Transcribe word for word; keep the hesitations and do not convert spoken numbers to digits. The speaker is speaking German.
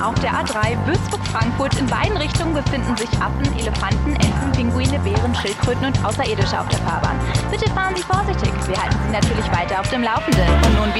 auf der A drei Würzburg-Frankfurt. In beiden Richtungen befinden sich Affen, Elefanten, Enten, Pinguine, Bären, Schildkröten und Außerirdische auf der Fahrbahn. Bitte fahren Sie vorsichtig. Wir halten Sie natürlich weiter auf dem Laufenden. Und nun